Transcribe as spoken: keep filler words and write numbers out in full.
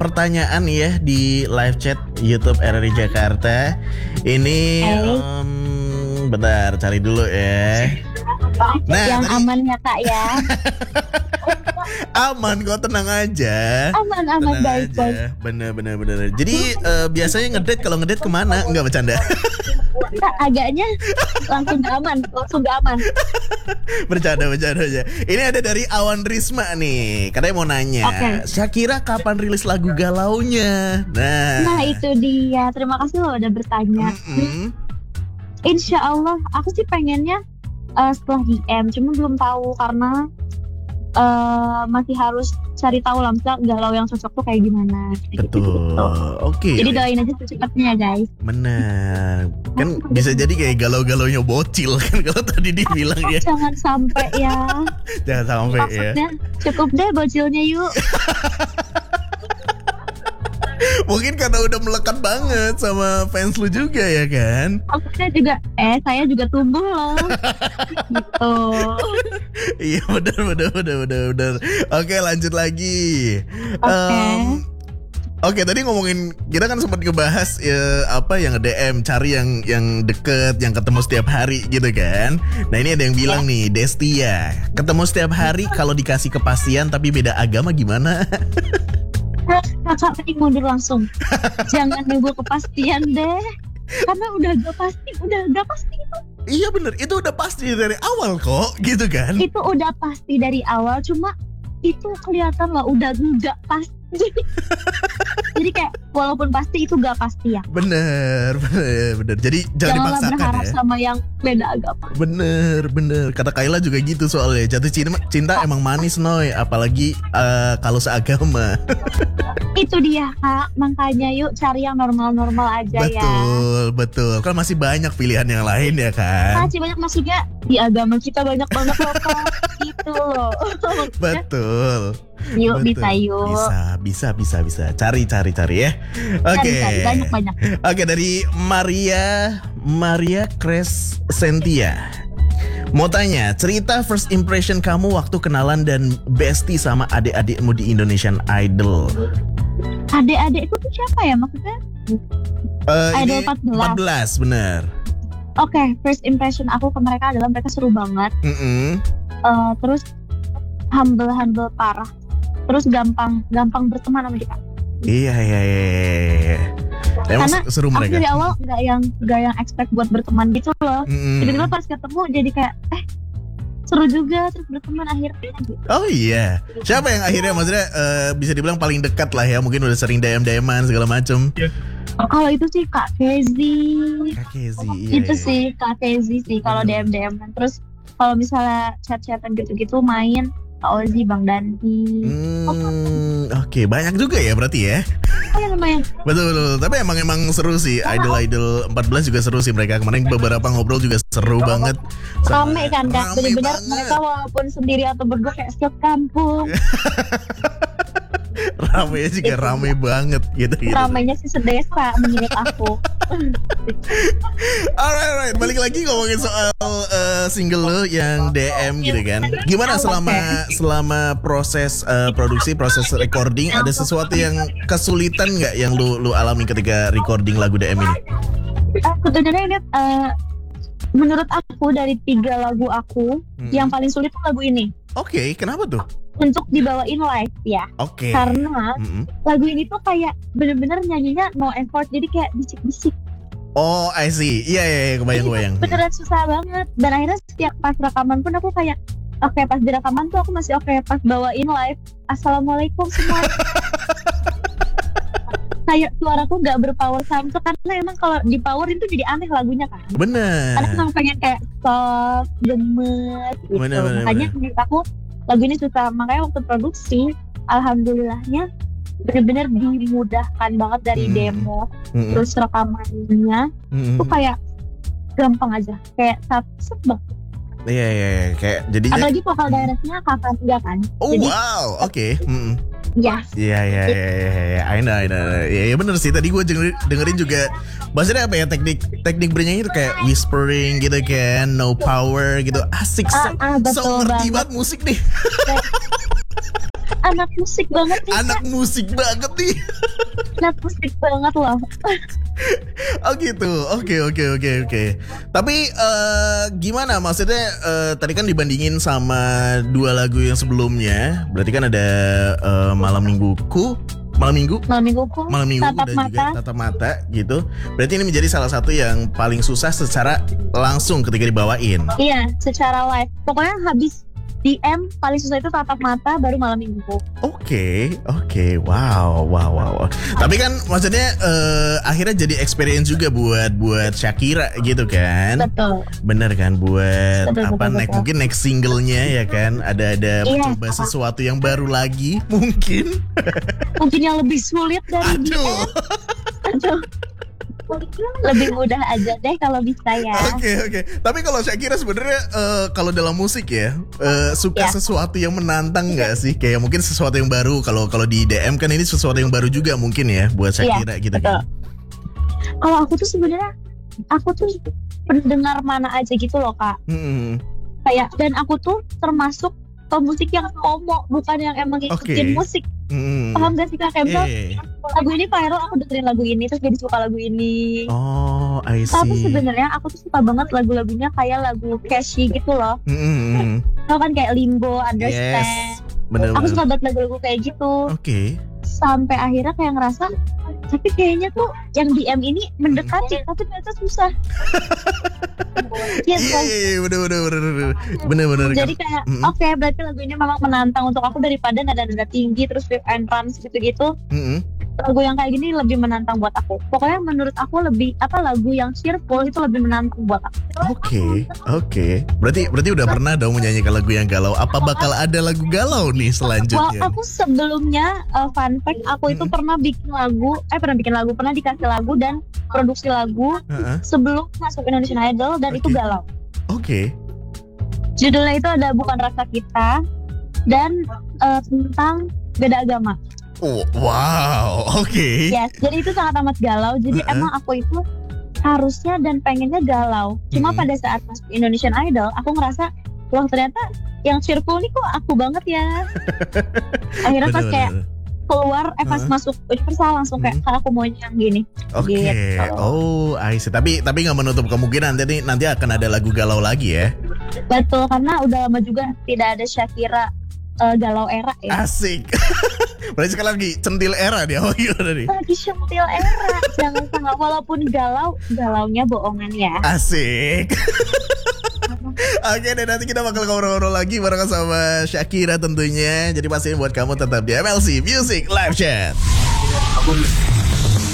pertanyaan ya di live chat YouTube R R I Jakarta. Ini Hey. um, bentar cari dulu ya. Nah, yang tadi- aman ya kak ya. aman kok, tenang aja. Aman aman Tenang baik baik. aja. Bener bener bener. Jadi eh, biasanya ngedate kalau ngedate kemana? Enggak bercanda. Kak, agaknya langsung gak aman, langsung gak aman. bercanda bercanda aja. Ini ada dari Awan Risma nih. Katanya mau nanya, Oke. Shakira kapan rilis lagu galaunya? Nah. Nah itu dia. Terima kasih loh udah bertanya. Mm-mm. Insya Allah aku sih pengennya uh, setelah D M, cuma belum tahu karena uh, masih harus cari tahu lah misalnya galau yang cocok tuh kayak gimana. Betul. Gitu. Oke. Jadi doain aja secepatnya guys. Benar. Kan bisa jadi kayak galau-galaunya bocil kan kalau tadi dibilang ya. Jangan sampai ya. Jangan sampai ya. Maksudnya cukup deh bocilnya yuk. Mungkin karena udah melekat banget sama fans lu juga ya kan. Maksudnya juga eh saya juga tumbuh loh. Gitu. Iya benar benar benar benar benar. Oke lanjut lagi. Oke. Em, Oke tadi ngomongin kita kan sempat ngebahas ya, apa yang D M cari yang yang deket, yang ketemu setiap hari gitu kan. Nah ini ada yang bilang nih Destia, ketemu setiap hari kalau dikasih kepastian tapi beda agama gimana? Kakak mending mundur langsung. Jangan nunggu kepastian deh. Karena udah gak pasti, udah gak pasti itu. Iya bener, itu udah pasti dari awal kok gitu kan. Itu udah pasti dari awal, cuma itu kelihatan lah udah gak pasti. Jadi kayak walaupun pasti itu gak pasti ya. Bener bener bener. Jadi jangan Janganlah dipaksakan berharap ya. sama yang beda agama. Bener bener. Kata Kayla juga gitu soalnya. Jatuh cinta, cinta emang manis Noy. Apalagi eh, kalau seagama. Itu dia kak, makanya yuk cari yang normal-normal aja ya. Betul betul. Kan masih banyak pilihan yang lain ya kan. Masih banyak, maksudnya di agama kita banyak banget loh kak. Gitu loh. Betul. Yuk Betul. bisa yuk. Bisa bisa bisa bisa. Cari cari cari ya. Oke. Cari-cari, banyak-banyak. Oke dari Maria Maria Crescentia. Mau tanya, cerita first impression kamu waktu kenalan dan bestie sama adik-adikmu di Indonesian Idol. Adik-adik itu tuh siapa ya maksudnya? Eh, Idol ini empat belas. empat belas bener. Oke, first impression aku ke mereka adalah mereka seru banget. Mm-mm. Eh, terus humble-humble parah. Terus gampang gampang berteman sama kita. Iya iya iya. iya. Emang Karena seru Aku mereka. dari awal nggak yang nggak yang expect buat berteman gitu loh. Mm-mm. Tiba-tiba pas ketemu jadi kayak eh seru juga terus berteman akhirnya gitu. Oh iya. Siapa yang akhirnya maksudnya eh, bisa dibilang paling dekat lah ya? Mungkin udah sering D M-D M-an segala macem. Kalau itu sih Kak Kezi. Kak Kezi. Iya, Itu iya. sih Kak Kezi sih kalau D M D M. Terus kalau misalnya chat-chatan gitu-gitu main Kak Ozi, Bang Danti. Hmm, oke banyak juga ya berarti ya. Oh ya lumayan. Betul betul. Tapi emang emang seru sih. Idol-idol empat belas juga seru sih mereka. Kemarin beberapa ngobrol juga seru banget. Sama- Rame kan Kak. Rame Bener-bener banget. mereka walaupun sendiri atau berdua kayak sekampung. Ramenya juga rame banget gitu gitu. Ramainya sih sedesa menurut aku. Alright, alright. Balik lagi ngomongin soal uh, single lo yang D M gitu kan. Gimana selama selama proses uh, produksi, proses recording, ada sesuatu yang kesulitan nggak yang lu lu alami ketika recording lagu D M ini? Sebenarnya ini eh, menurut aku dari tiga lagu aku Hmm. yang paling sulit tuh lagu ini Oke, kenapa tuh? untuk dibawain live ya. Oke. Karena Mm-mm. lagu ini tuh kayak bener-bener nyanyinya no effort, jadi kayak bisik-bisik. Oh, I see. Iya, iya, iya, kebayang, kebayang. Beneran susah banget. Dan akhirnya setiap pas rekaman pun aku kayak oke pas di rekaman tuh aku masih oke, pas bawain live assalamualaikum semua. Kayak suaraku gak berpower sampai karena emang kalau di power itu jadi aneh lagunya kan. Bener. Karena emang pengen kayak soft, gemes gitu. Bener, bener, Makanya menurut aku lagu ini susah. Makanya waktu produksi alhamdulillahnya bener-bener dimudahkan banget dari Hmm. demo Mm-mm. terus rekamannya Mm-mm. tuh kayak gampang aja, kayak satu banget. Iya, iya, iya. Kayak jadinya. Apalagi vokal directnya kakak juga kan. Oh, Jadi wow. Oke. Mm-mm. ya Iya iya iya iya iya, I know I know. Iya iya bener sih. Tadi gue dengerin, dengerin juga. Maksudnya apa ya teknik teknik bernyanyi itu kayak whispering gitu kan, no power gitu. Asik. So, Ah, ah, betul so ngerti banget. banget musik nih. anak musik banget nih. Anak Kak. musik banget nih. Anak musik banget loh. Oh gitu, oke oke oke oke. Tapi eh, gimana maksudnya? eh, tadi kan dibandingin sama dua lagu yang sebelumnya, berarti kan ada eh, Malam Mingguku, Malam Minggu, Malam mingguku, Malam Minggu tatap dan mata. juga Tatap Mata gitu. Berarti ini menjadi salah satu yang paling susah secara langsung ketika dibawain. Iya, secara live. Pokoknya habis D M paling susah itu tatap mata, baru malam minggu. Oke, oke, wow, wow, wow. wow. Tapi kan maksudnya eh, akhirnya jadi experience juga buat buat Shakira gitu kan? Betul. Bener kan buat Betul, apa betul, next betul. mungkin next singlenya ya kan? Ada ada Iya. mencoba sesuatu yang baru lagi mungkin. Mungkin yang lebih sulit dari D M. Aduh. Aduh. Lebih mudah aja deh kalau bisa ya. Oke oke. Tapi kalau Shakira sebenarnya eh, kalau dalam musik ya eh, suka Ya. sesuatu yang menantang nggak sih? Kayak mungkin sesuatu yang baru. Kalau kalau di D M kan ini sesuatu yang baru juga mungkin ya buat Shakira gitu betul. kan? Kalau aku tuh sebenarnya aku tuh pendengar mana aja gitu loh Kak. Hmm. Kayak dan aku tuh termasuk pemusik yang FOMO, bukan yang emang ngikutin Oke. musik. Hmm. Paham gak sih Kak? Kayak misal, Eh. lagu ini viral, aku dengerin lagu ini terus jadi suka lagu ini. Oh, I see. Tapi sebenarnya aku tuh suka banget lagu-lagunya kayak lagu catchy gitu loh. Hmm. Tau kan kayak Limbo, Understand. Yes. Bener Aku banget. suka banget lagu-lagu kayak gitu. Oke. Sampai akhirnya kayak ngerasa, tapi kayaknya tuh yang D M ini mendekati, tapi ternyata susah. Iya, Iya, kan? iya, iya, bener, bener, bener, bener, bener, bener. Jadi kayak, Mm-mm. oke berarti lagu ini memang menantang untuk aku daripada nada-nada tinggi terus flip and runs gitu-gitu. Mm-mm. Lagu yang kayak gini lebih menantang buat aku. Pokoknya menurut aku lebih apa lagu yang cheerful itu lebih menantang buat aku. Oke, oke. Berarti, berarti udah pernah dong menyanyikan lagu yang galau. Apa bakal ada lagu galau nih Wah, selanjutnya? aku sebelumnya uh, fun fact aku itu Mm-mm. pernah bikin lagu, eh pernah bikin lagu, pernah dikasih lagu dan produksi lagu Heeh. sebelum masuk Indonesian Idol dan itu Oke. galau. Oke. Judulnya itu ada Bukan Rasa Kita dan uh, tentang beda agama. Oh, wow, oke. Yes, jadi itu sangat amat galau. Jadi Uh-uh. emang aku itu harusnya dan pengennya galau. Cuma Mm-mm. pada saat masuk Indonesian Idol, aku ngerasa, wah ternyata yang cheerful nih kok aku banget ya. Akhirnya pas Bener, kayak bener. keluar, eh pas Uh-uh. masuk Universal langsung kayak, Mm. "Kak, aku maunya yang gini." Oke. Gitu. Oh, I see. Tapi, tapi nggak menutup kemungkinan nanti nanti akan ada lagu galau lagi ya. Betul, karena udah lama juga tidak ada Shakira eh, galau era ya. Asik. Berarti sekali lagi centil era dia. Oh gimana nih? Lagi sentil era, jangan sangat walaupun galau, galaunya bohongan ya. Asik. Oke deh, nanti kita bakal ngobrol-ngobrol lagi bareng sama Shakira tentunya. Jadi pastiin buat kamu tetap di M L C Music Live Chat.